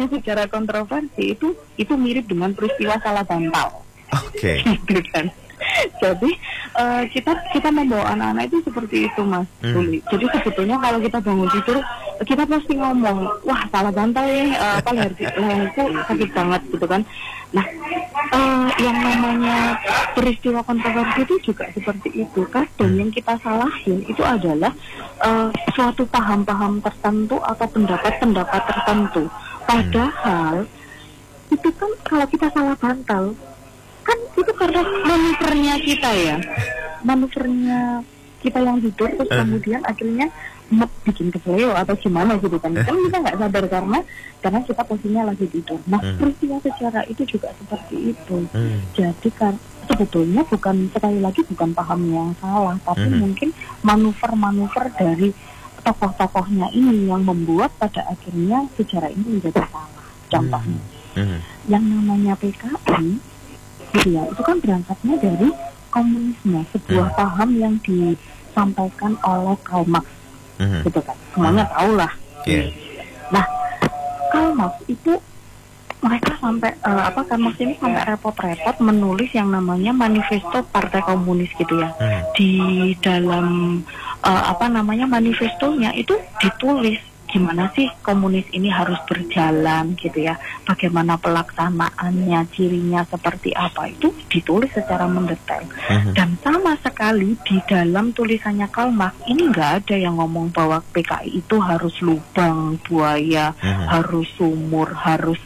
ngomong secara kontroversi itu mirip dengan peristiwa salah bantal. Oke. Gitu kan. Jadi kita membawa anak-anak itu seperti itu, Mas Tuli. Jadi sebetulnya kalau kita bangun tidur, kita pasti ngomong, wah salah bantal ya, leherku sakit banget gitu kan. Nah, yang namanya peristiwa kontroversi itu juga seperti itu. Kadang yang kita salahin itu adalah suatu paham-paham tertentu atau pendapat-pendapat tertentu. Padahal itu kan kalau kita salah bantal, kan itu karena manuvernya kita ya, manuvernya kita yang tidur terus kemudian akhirnya bikin keselio atau gimana gitu kan. Kan kita nggak sadar karena kita posisinya lagi tidur. Nah, peristiwa secara itu juga seperti itu. Jadi kan sebetulnya sekali lagi bukan paham yang salah, tapi mungkin manuver-manuver dari tokoh-tokohnya ini yang membuat pada akhirnya sejarah ini menjadi salah. Contohnya, yang namanya PKI gitu ya, itu kan berangkatnya dari komunisme, sebuah paham yang disampaikan oleh Karl Marx, gitu kan, semuanya tahu lah. Nah, Karl Marx itu mereka sampai Karl Marx ini sampai repot-repot menulis yang namanya manifesto Partai Komunis gitu ya. Di dalam manifestonya itu ditulis gimana sih komunis ini harus berjalan gitu ya, bagaimana pelaksanaannya, cirinya seperti apa, itu ditulis secara mendetail. Dan sama sekali di dalam tulisannya Karl Marx ini nggak ada yang ngomong bahwa PKI itu harus lubang buaya, harus sumur, harus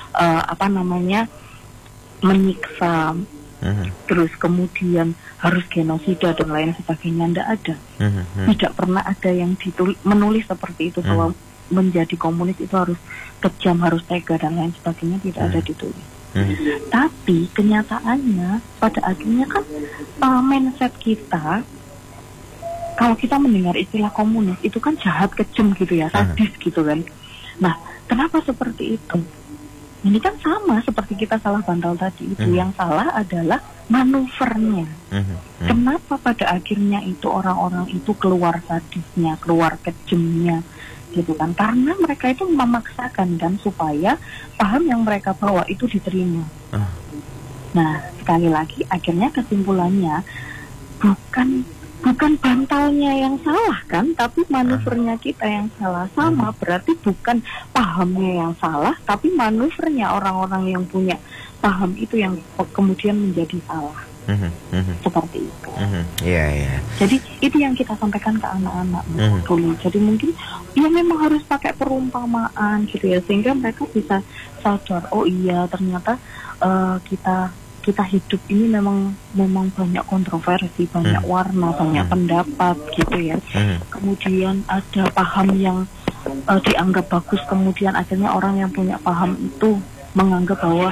menyiksa, terus kemudian harus genosida dan lain sebagainya. Nggak ada. Tidak pernah ada yang menulis seperti itu, bahwa menjadi komunis itu harus kejam, harus tega dan lain sebagainya. Tidak ada ditulis. Tapi kenyataannya pada akhirnya kan mindset kita, kalau kita mendengar istilah komunis itu kan jahat, kejam gitu ya, sadis gitu kan. Nah, kenapa seperti itu? Ini kan sama seperti kita salah bantal tadi itu. Yang salah adalah manuvernya. Kenapa pada akhirnya itu orang-orang itu keluar sadisnya, keluar kejamnya gitu kan? Karena mereka itu memaksakan dan supaya paham yang mereka bawa itu diterima. Nah, sekali lagi akhirnya kesimpulannya bukan bantalnya yang salah kan, tapi manuvernya kita yang salah. Sama berarti bukan pahamnya yang salah, tapi manuvernya orang-orang yang punya paham itu yang kemudian menjadi salah. Seperti itu. Jadi itu yang kita sampaikan ke anak-anak dulu. Jadi mungkin ya memang harus pakai perumpamaan gitu ya, sehingga mereka bisa sadar, oh iya ternyata kita hidup ini memang banyak kontroversi, banyak warna, banyak pendapat gitu ya. Kemudian ada paham yang dianggap bagus, kemudian akhirnya orang yang punya paham itu menganggap bahwa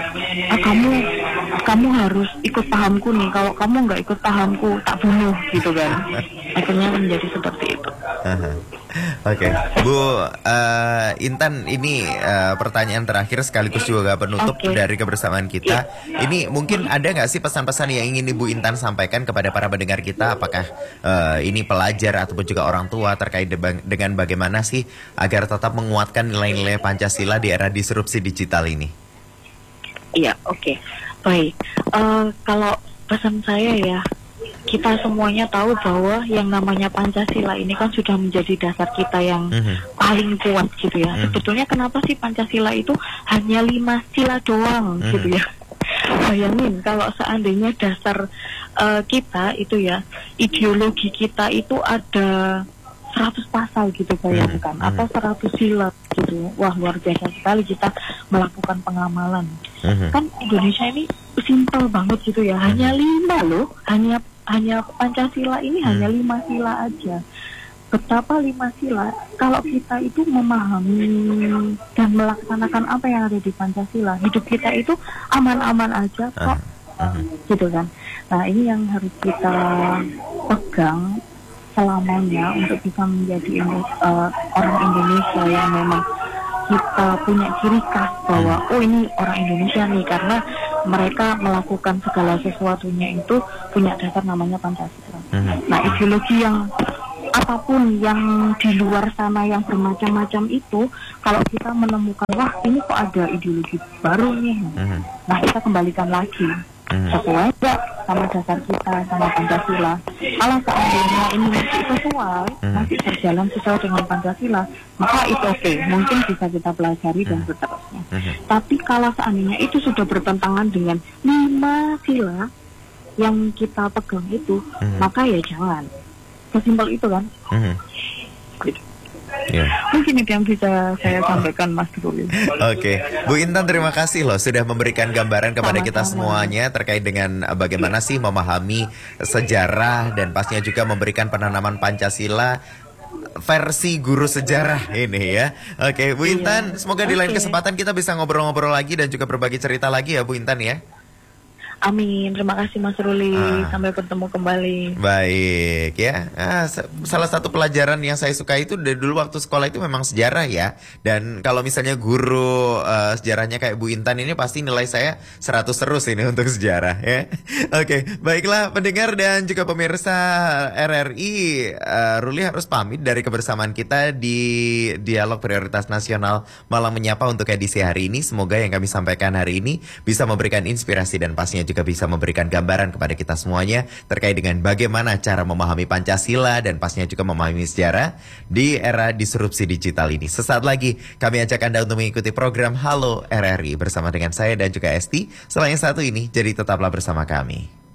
kamu harus ikut pahamku nih, kalau kamu nggak ikut pahamku tak bunuh gitu kan. Akhirnya menjadi seperti itu. Oke, Bu Intan, ini pertanyaan terakhir sekaligus juga penutup dari kebersamaan kita. Ini mungkin ada nggak sih pesan-pesan yang ingin Ibu Intan sampaikan kepada para pendengar kita? Apakah ini pelajar ataupun juga orang tua terkait dengan bagaimana sih agar tetap menguatkan nilai-nilai Pancasila di era disrupsi digital ini? Iya, baik. Kalau pesan saya ya, kita semuanya tahu bahwa yang namanya Pancasila ini kan sudah menjadi dasar kita yang paling kuat gitu ya. Sebetulnya kenapa sih Pancasila itu hanya 5 sila doang gitu ya. Bayangin kalau seandainya dasar kita itu ya, ideologi kita itu ada 100 pasal gitu, bayangkan, atau 100 silat gitu. Wah, luar biasa sekali kita melakukan pengamalan. Kan Indonesia ini simpel banget gitu ya, hanya 5 loh, hanya Pancasila ini hanya 5 sila aja. Betapa 5 sila, kalau kita itu memahami dan melaksanakan apa yang ada di Pancasila, hidup kita itu aman-aman aja kok, gitu kan. Nah, ini yang harus kita pegang selamanya untuk bisa menjadi orang Indonesia yang memang kita punya ciri khas bahwa oh ini orang Indonesia nih, karena mereka melakukan segala sesuatunya itu punya dasar namanya Pancasila. Nah, ideologi yang apapun yang di luar sana yang bermacam-macam itu, kalau kita menemukan wah ini kok ada ideologi baru nih, nah kita kembalikan lagi sesuai nggak sama dasar kita, sama Pancasila. Kalau seandainya ini masih sesuai, masih berjalan sesuai dengan Pancasila, maka itu oke, mungkin bisa kita pelajari dan seterusnya. Tapi kalau seandainya itu sudah bertentangan dengan 5 sila yang kita pegang itu, maka ya jangan. Sesimpel itu kan. Gitu. Yeah. Mungkin itu yang bisa saya sampaikan, Mas Ruli. Oke, Bu Intan, terima kasih loh sudah memberikan gambaran kepada kita semuanya terkait dengan bagaimana sih memahami sejarah dan pastinya juga memberikan penanaman Pancasila versi guru sejarah ini ya. Oke, Bu Intan, semoga di lain kesempatan kita bisa ngobrol-ngobrol lagi dan juga berbagi cerita lagi ya, Bu Intan ya. Amin, terima kasih Mas Ruli. Sampai bertemu kembali. Baik ya. Salah satu pelajaran yang saya suka itu dari dulu waktu sekolah itu memang sejarah ya. Dan kalau misalnya guru sejarahnya kayak Bu Intan ini pasti nilai saya 100 terus ini untuk sejarah ya. Oke, baiklah pendengar dan juga pemirsa RRI, Ruli harus pamit dari kebersamaan kita di Dialog Prioritas Nasional Malang Menyapa untuk edisi hari ini. Semoga yang kami sampaikan hari ini bisa memberikan inspirasi dan pastinya juga bisa memberikan gambaran kepada kita semuanya terkait dengan bagaimana cara memahami Pancasila dan pastinya juga memahami sejarah di era disrupsi digital ini. Sesaat lagi kami ajak Anda untuk mengikuti program Halo RRI bersama dengan saya dan juga Esti. Selain satu ini, jadi tetaplah bersama kami.